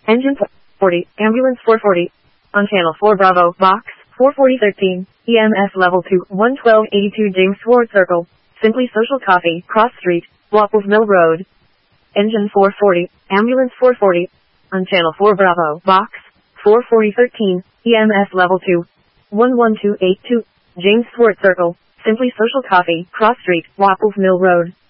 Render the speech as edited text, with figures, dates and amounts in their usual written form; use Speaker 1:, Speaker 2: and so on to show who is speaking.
Speaker 1: Engine 40, Ambulance 440. On Channel 4 Bravo, Box 44013, EMS Level 2, 11282 James Ward Circle, Simply Social Coffee, Cross Street, Wapples Mill Road. Engine 440, Ambulance 440. On Channel 4 Bravo, Box 44013, EMS Level 2, 11282, James Ward Circle, Simply Social Coffee, Cross Street, Wapples Mill Road.